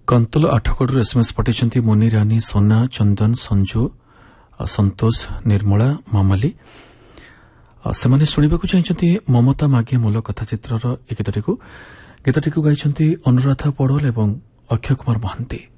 कंतल Athgarh SMS पठाई मुनि रानी सोना चंदन संजू संतोष निर्मला मामली से शुणा चाहते ममता मागे मूल कथाचित्र गीतटी गाई अनुराधा पड़ोल और अक्षय कुमार महांती।